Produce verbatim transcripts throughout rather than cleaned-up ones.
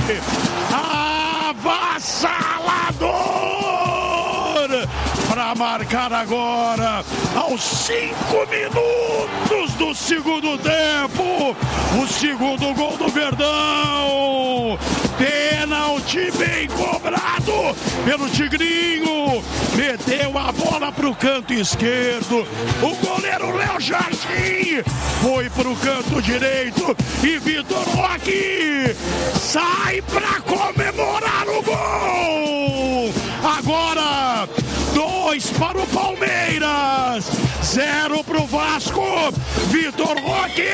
avassalador, para marcar agora, aos cinco minutos do segundo tempo, o segundo gol do Verdão. Pênalti bem cobrado pelo Tigrinho, meteu a bola para o canto esquerdo, o goleiro Léo Jardim foi para o canto direito e Vitor Roque sai para comemorar o gol. Agora dois para o Palmeiras, zero para o Vasco. Vitor Roque,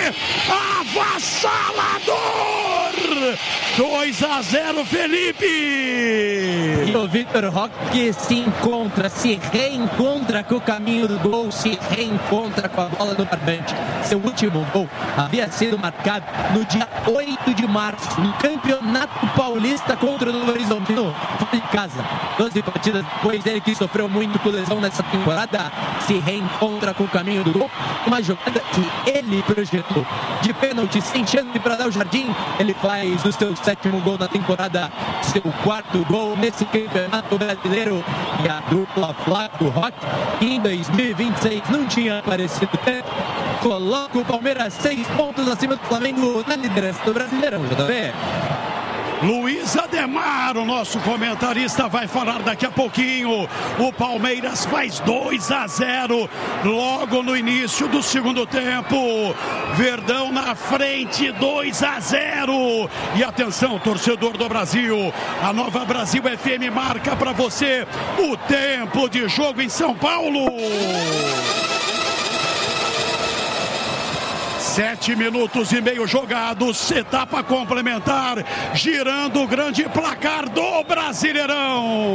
avassalador, dois a zero, Felipe. E o Vitor Roque se encontra, se reencontra com o caminho do gol, se reencontra com a bola no barbante. Seu último gol havia sido marcado no dia oito de março, no Campeonato Paulista contra o Novo Horizontino, fora de casa. doze partidas depois, ele que sofreu muito com lesão nessa temporada, se reencontra com o caminho do gol. Uma jogada que ele projetou de pênalti, sem chance para dar o Jardim. Ele faz o seu sétimo gol na temporada, seu quarto gol nesse Campeonato Brasileiro. E a dupla Flaco Roque, que em dois mil e vinte e seis não tinha aparecido tanto, coloca o Palmeiras seis pontos acima do Flamengo na liderança do Brasileirão, J B. Luiz Ademar, o nosso comentarista, vai falar daqui a pouquinho. O Palmeiras faz dois a zero logo no início do segundo tempo. Verdão na frente, dois a zero. E atenção, torcedor do Brasil, a Nova Brasil F M marca para você o tempo de jogo em São Paulo. Sete minutos e meio jogados, etapa complementar, girando o grande placar do Brasileirão.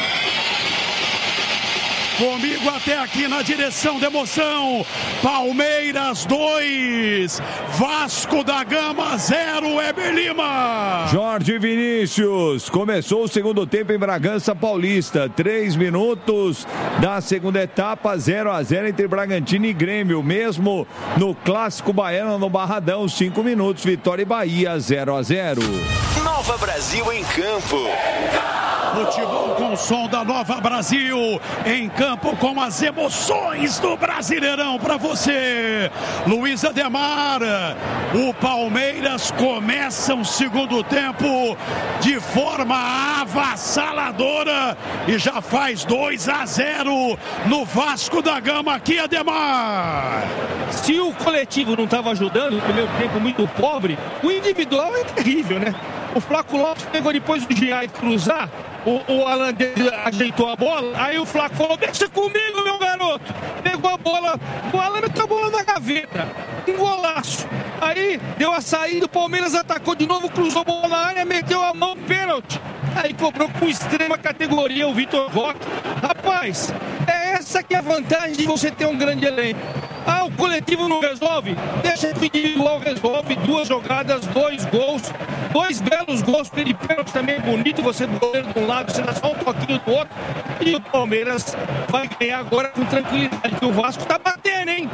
Comigo até aqui na direção da emoção, Palmeiras dois, Vasco da Gama zero, Weber Lima. Jorge Vinícius, começou o segundo tempo em Bragança Paulista, três minutos da segunda etapa, zero a zero entre Bragantino e Grêmio, mesmo no Clássico Baiano no Barradão, cinco minutos, Vitória e Bahia, zero a zero. Nova Brasil em campo. Futebol com o som da Nova Brasil, em campo com as emoções do Brasileirão para você. Luiz Ademar, o Palmeiras começa o segundo tempo de forma avassaladora e já faz dois a zero no Vasco da Gama aqui, Ademar. Se o coletivo não estava ajudando, o primeiro tempo muito pobre, o individual é terrível, né? O Flaco Lopes pegou depois do Giai cruzar, o, o Alan ajeitou a bola, aí o Flaco falou, deixa comigo, meu garoto. Pegou a bola, o Alan meteu a bola na gaveta, um golaço. Aí deu a saída, o Palmeiras atacou de novo, cruzou a bola na área, meteu a mão, pênalti. Aí cobrou com extrema categoria o Vitor Roque. Rapaz, é essa que é a vantagem de você ter um grande elenco. Ah, o coletivo não resolve? Deixa que o individual resolve. Duas jogadas, dois gols, dois belos gols. Ele pênalti também bonito. Você do goleiro de um lado, você dá só um toquinho do outro. E o Palmeiras vai ganhar agora com tranquilidade. Que o Vasco tá batendo, hein?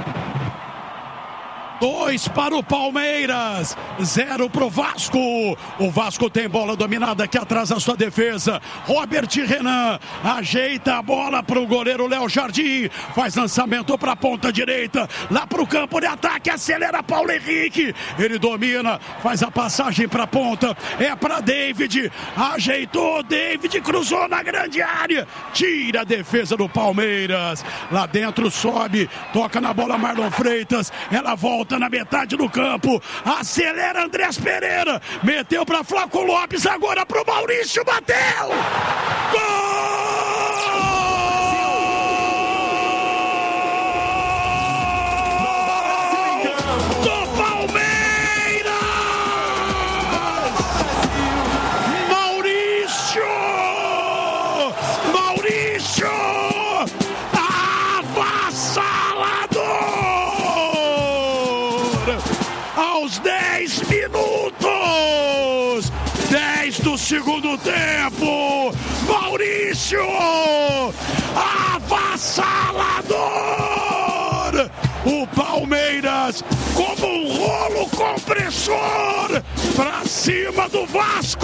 Dois para o Palmeiras, zero para o Vasco. O Vasco tem bola dominada aqui atrás da sua defesa. Robert Renan ajeita a bola para o goleiro Léo Jardim. Faz lançamento para a ponta direita, lá para o campo de ataque. Acelera Paulo Henrique. Ele domina, faz a passagem para a ponta. É para David. Ajeitou, David cruzou na grande área. Tira a defesa do Palmeiras. Lá dentro sobe, toca na bola Marlon Freitas. Ela volta na metade do campo, acelera Andrés Pereira, meteu para Flaco Lopes, agora para o Maurício, bateu! Gol! Do Palmeiras! Maurício! Maurício! Aos dez minutos, dez do segundo tempo, Maurício, avassalador! O Palmeiras, como um rolo compressor, pra cima do Vasco.